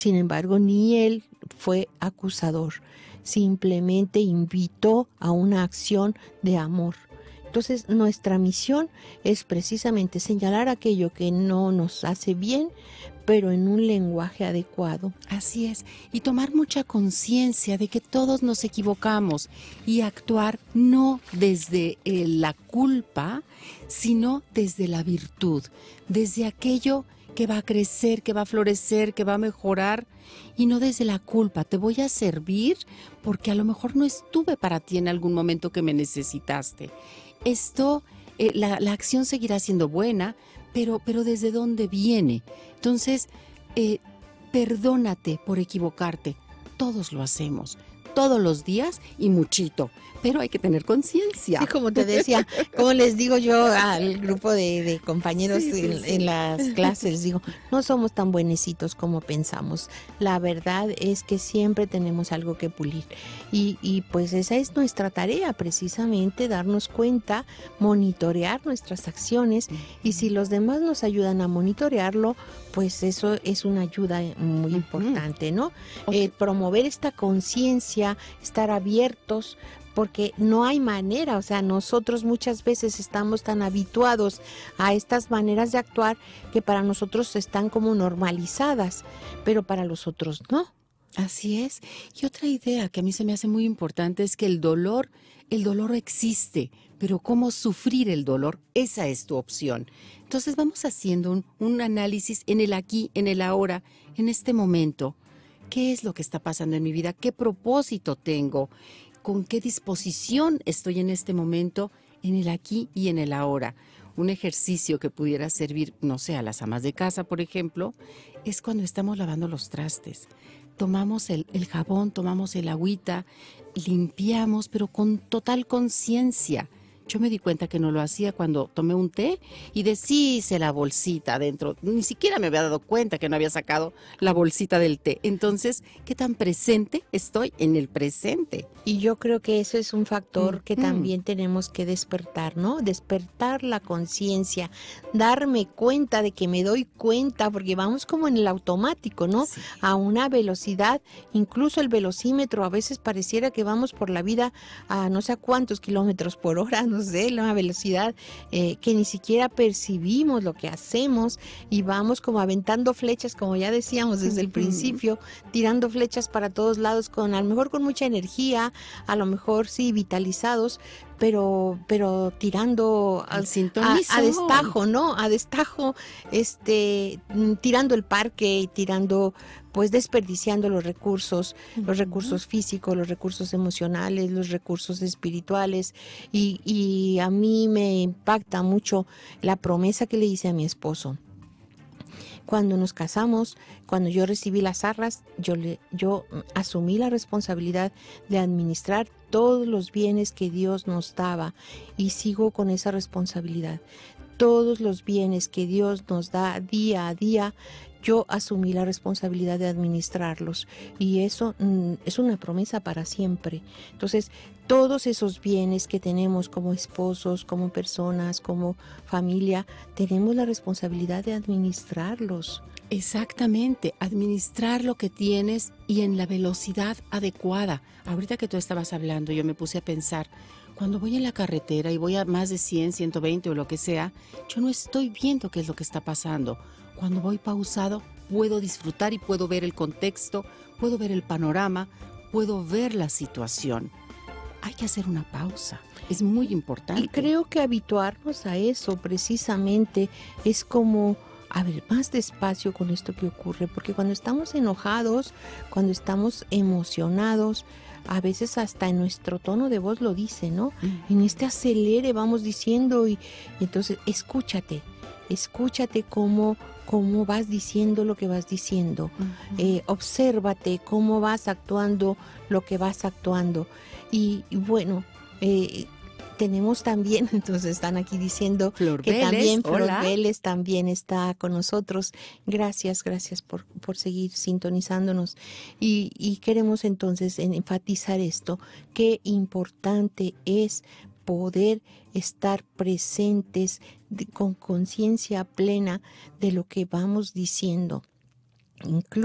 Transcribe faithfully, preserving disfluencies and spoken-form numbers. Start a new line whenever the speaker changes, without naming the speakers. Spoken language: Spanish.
Sin embargo, ni él fue acusador, simplemente invitó a una acción de amor. Entonces, nuestra misión es precisamente señalar aquello que no nos hace bien, pero en un lenguaje adecuado.
Así es, y tomar mucha conciencia de que todos nos equivocamos y actuar no desde eh, la culpa, sino desde la virtud, desde aquello que va a crecer, que va a florecer, que va a mejorar, y no desde la culpa. Te voy a servir porque a lo mejor no estuve para ti en algún momento que me necesitaste. Esto, eh, la, la acción seguirá siendo buena, pero, pero ¿desde dónde viene? Entonces, eh, perdónate por equivocarte. Todos lo hacemos, todos los días y muchito, pero hay que tener conciencia.
Sí, como te decía, como les digo yo al grupo de, de compañeros
Sí, sí,
en,
sí.
en las clases, les digo, no somos tan buenecitos como pensamos. La verdad es que siempre tenemos algo que pulir. Y, y pues esa es nuestra tarea, precisamente darnos cuenta, monitorear nuestras acciones, y si los demás nos ayudan a monitorearlo, pues eso es una ayuda muy importante, ¿no?
Okay.
Eh, promover esta conciencia, estar abiertos, porque no hay manera, o sea, nosotros muchas veces estamos tan habituados a estas maneras de actuar que para nosotros están como normalizadas, pero para los otros no.
Así es. Y otra idea que a mí se me hace muy importante es que el dolor, el dolor existe, pero cómo sufrir el dolor, esa es tu opción. Entonces vamos haciendo un, un análisis en el aquí, en el ahora, en este momento. ¿Qué es lo que está pasando en mi vida? ¿Qué propósito tengo? ¿Con qué disposición estoy en este momento, en el aquí y en el ahora? Un ejercicio que pudiera servir, no sé, a las amas de casa, por ejemplo, es cuando estamos lavando los trastes. Tomamos el, el jabón, tomamos el agüita, limpiamos, pero con total conciencia. Yo me di cuenta que no lo hacía cuando tomé un té y deshice la bolsita adentro. Ni siquiera me había dado cuenta que no había sacado la bolsita del té. Entonces, ¿qué tan presente estoy en el presente?
Y yo creo que eso es un factor
Mm,
que
mm.
también tenemos que despertar, ¿no? Despertar la conciencia, darme cuenta de que me doy cuenta, porque vamos como en el automático, ¿no?
Sí.
A una velocidad, incluso el velocímetro, a veces pareciera que vamos por la vida a no sé a cuántos kilómetros por hora, no sé, una velocidad eh, que ni siquiera percibimos lo que hacemos, y vamos como aventando flechas, como ya decíamos desde el
Ujú.
principio, tirando flechas para todos lados, con a lo mejor con mucha energía, a lo mejor sí vitalizados, pero pero tirando a,
Al
a,
sintonizón.
a destajo, ¿no? A destajo, este, mm, tirando el parque y tirando, pues desperdiciando los recursos, los
Ujú.
recursos físicos, los recursos emocionales, los recursos espirituales, y, y a mí me impacta mucho la promesa que le hice a mi esposo. Cuando nos casamos, cuando yo recibí las arras, yo, le, yo asumí la responsabilidad de administrar todos los bienes que Dios nos daba, y sigo con esa responsabilidad. Todos los bienes que Dios nos da día a día, yo asumí la responsabilidad de administrarlos, y eso mm, es una promesa para siempre. Entonces, todos esos bienes que tenemos como esposos, como personas, como familia, tenemos la responsabilidad de administrarlos.
Exactamente, administrar lo que tienes y en la velocidad adecuada. Ahorita que tú estabas hablando, yo me puse a pensar, cuando voy en la carretera y voy a más de cien, ciento veinte o lo que sea, yo no estoy viendo qué es lo que está pasando. Cuando voy pausado, puedo disfrutar y puedo ver el contexto, puedo ver el panorama, puedo ver la situación. Hay que hacer una pausa, es muy importante.
Y creo que habituarnos a eso precisamente es como, a ver, más despacio con esto que ocurre, porque cuando estamos enojados, cuando estamos emocionados, a veces hasta en nuestro tono de voz lo dice, ¿no?
Mm.
En este acelere vamos diciendo, y, y entonces escúchate, escúchate cómo, cómo vas diciendo lo que vas diciendo,
Ujú.
eh, obsérvate cómo vas actuando lo que vas actuando, y, y bueno, eh, tenemos también, entonces están aquí diciendo
Flor
que
Vélez,
también Flor
hola.
Vélez también está con nosotros. Gracias, gracias por, por seguir sintonizándonos. Y, y queremos entonces enfatizar esto, qué importante es poder estar presentes de, con conciencia plena de lo que vamos diciendo. Incluso